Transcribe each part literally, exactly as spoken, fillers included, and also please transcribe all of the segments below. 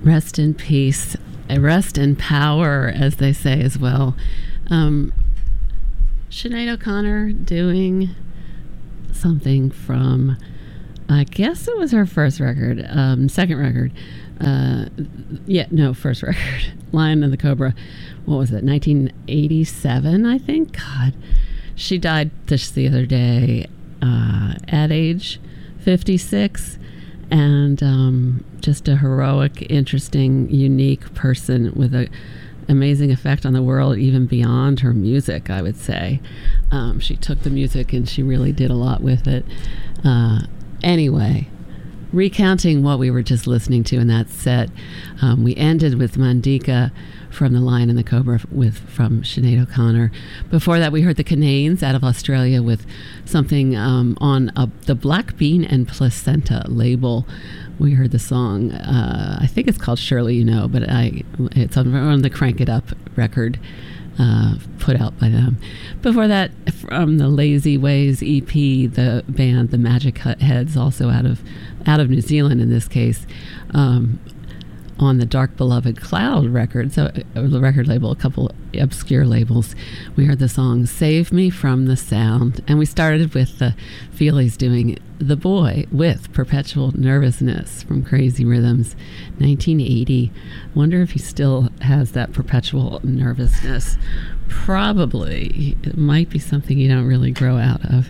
Rest in peace. Rest in power, as they say as well. Um, Sinead O'Connor doing something from, I guess it was her first record, um, second record. Uh, yeah, no, first record. Lion and the Cobra. What was it? nineteen eighty-seven, I think. God, she died this the other day uh, at age fifty-six. And um, just a heroic, interesting, unique person with an amazing effect on the world, even beyond her music, I would say. Um, she took the music and she really did a lot with it. Uh, anyway, recounting what we were just listening to in that set, um, we ended with Mandika from The Lion and the Cobra with from Sinead O'Connor. Before that, we heard the Canadians out of Australia with something um, on a, the Black Bean and Placenta label. We heard the song, uh, I think it's called Surely You Know, but I it's on, on the Crank It Up record uh, put out by them. Before that, from the Lazy Ways E P, the band The Magic Heads, also out of out of New Zealand in this case, um, on the Dark Beloved Cloud record, so uh, the record label, a couple obscure labels. We heard the song Save Me From the Sound, and we started with the Feelies doing The Boy with Perpetual Nervousness from Crazy Rhythms, nineteen eighty. Wonder if he still has that perpetual nervousness. Probably. It might be something you don't really grow out of.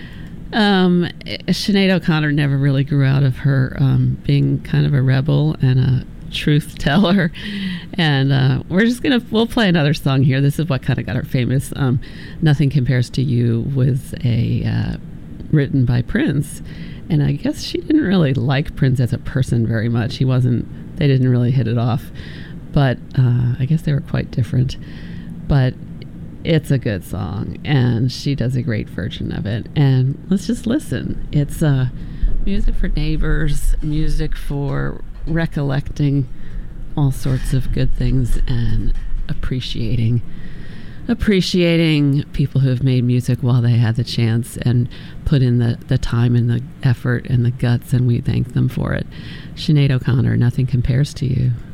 Um, Sinead O'Connor never really grew out of her um, being kind of a rebel and a truth teller, and uh, we're just gonna we'll play another song here. This is what kind of got her famous. um, Nothing Compares to You was a uh, written by Prince, and I guess she didn't really like Prince as a person very much. He wasn't they didn't really hit it off, but uh, I guess they were quite different. But it's a good song, and she does a great version of it, and let's just listen. It's uh, music for neighbors, music for recollecting all sorts of good things, and appreciating appreciating people who have made music while they had the chance and put in the, the time and the effort and the guts, and we thank them for it. Sinead O'Connor, Nothing Compares to You.